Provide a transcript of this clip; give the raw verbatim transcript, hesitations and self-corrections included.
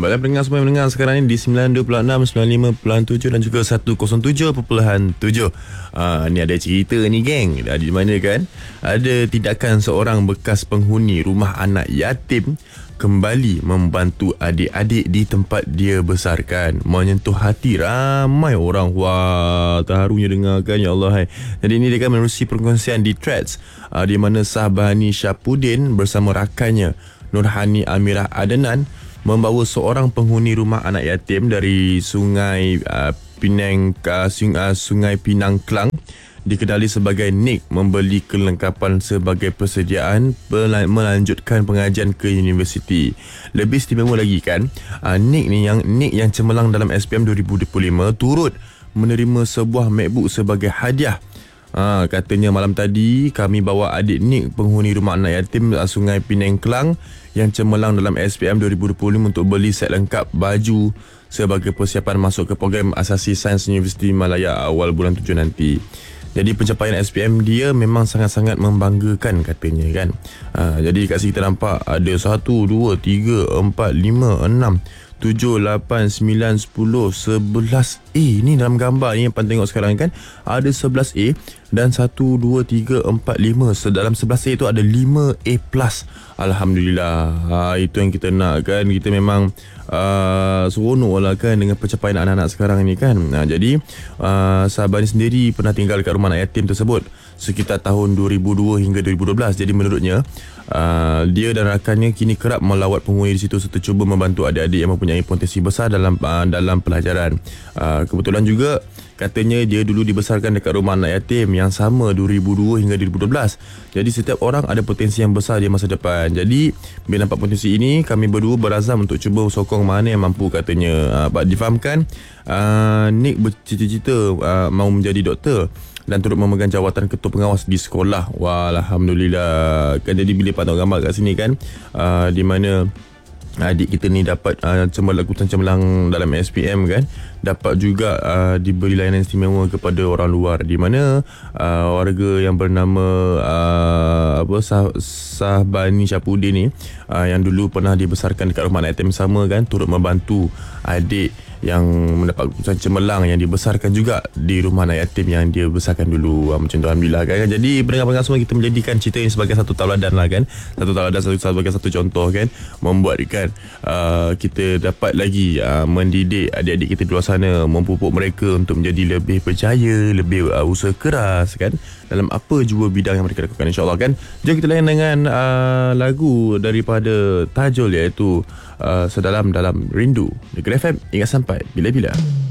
Baiklah pendengar semua yang mendengar sekarang ini di sembilan dua enam, sembilan lima tujuh dan juga seratus tujuh perpuluhan tujuh. Ah, ni ada cerita ni geng. Di mana kan ada tindakan seorang bekas penghuni rumah anak yatim kembali membantu adik-adik di tempat dia besarkan. Menyentuh hati ramai orang. Wah, terharunya dengarkan, ya Allah. Hai. Jadi ini dia kan menerusi perkongsian di Threads, uh, di mana Sahbani Syapudin bersama rakannya Nurhani Amirah Adenan membawa seorang penghuni rumah anak yatim dari Sungai uh, Pinang uh, Sungai Pinang Klang, dikenali sebagai Nick, membeli kelengkapan sebagai persediaan melanjutkan pengajian ke universiti. Lebih istimewa lagi kan, uh, Nick ni yang Nick yang cemerlang dalam S P M dua ribu dua puluh lima turut menerima sebuah MacBook sebagai hadiah. Ha, katanya malam tadi kami bawa adik Nick, penghuni rumah anak yatim Sungai Pinang Klang yang cemerlang dalam S P M dua ribu dua puluh lima untuk beli set lengkap baju sebagai persiapan masuk ke program asasi Sains Universiti Malaya awal bulan tujuh nanti. Jadi pencapaian S P M dia memang sangat-sangat membanggakan katanya kan. Ha, jadi kat sini kita nampak ada satu, dua, tiga, empat, lima, enam, tujuh, lapan, sembilan, sepuluh, sebelas A. Ni dalam gambar ni yang pan tengok sekarang kan, ada sebelas A dan satu, dua, tiga, empat, lima. Dalam sebelas A tu ada lima A plus. Alhamdulillah. Ha, itu yang kita nak kan. Kita memang uh, seronok lah kan dengan pencapaian anak-anak sekarang ni kan. Ha, jadi uh, Sahbani sendiri pernah tinggal kat rumah anak yatim tersebut sekitar tahun dua ribu dua hingga dua ribu dua belas. Jadi menurutnya uh, dia dan rakannya kini kerap melawat penghuni di situ serta cuba membantu adik-adik yang mempunyai potensi besar dalam uh, dalam pelajaran. Uh, kebetulan juga katanya dia dulu dibesarkan dekat rumah anak yatim yang sama dua ribu dua hingga dua ribu dua belas. Jadi setiap orang ada potensi yang besar di masa depan. Jadi bila nampak potensi ini, kami berdua berazam untuk cuba sokong mana yang mampu katanya. Uh, difahamkan uh, Nick bercita-cita uh, mahu menjadi doktor dan turut memegang jawatan ketua pengawas di sekolah. Wah, Alhamdulillah. Kan jadi bila patut gambar kat sini kan, uh, di mana adik kita ni dapat uh, cemerlang, lakukan cemerlang dalam S P M kan, dapat juga uh, diberi layanan istimewa kepada orang luar, di mana uh, warga yang bernama uh, apa Sah, Sahbani Syapudin ni uh, yang dulu pernah dibesarkan dekat rumah anak yatim sama kan, turut membantu adik yang mendapat keputusan cemerlang yang dibesarkan juga di rumah anak yatim yang dia besarkan dulu. uh, Macam tu, Alhamdulillah kan. Jadi pendengar-pendengar semua, kita menjadikan cerita ini sebagai satu tauladan lah kan, satu tauladan, satu, sebagai satu contoh kan, membuatkan uh, kita dapat lagi uh, mendidik adik-adik kita di luar sana, mempupuk mereka untuk menjadi lebih percaya, lebih uh, usaha keras kan dalam apa jua bidang yang mereka lakukan, insyaAllah kan. Jom kita layan dengan uh, lagu daripada Tajul, iaitu uh, Sedalam Dalam Rindu. Negeri F M, ingat sampai bila-bila.